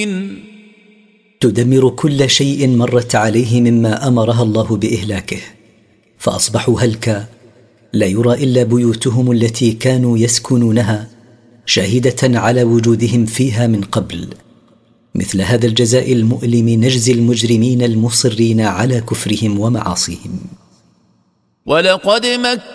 تدمر كل شيء مرت عليه مما أمرها الله بإهلاكه، فأصبحوا هلكا لا يرى إلا بيوتهم التي كانوا يسكنونها شاهدة على وجودهم فيها من قبل. مثل هذا الجزاء المؤلم نجزي المجرمين المصرين على كفرهم ومعاصيهم. ولقد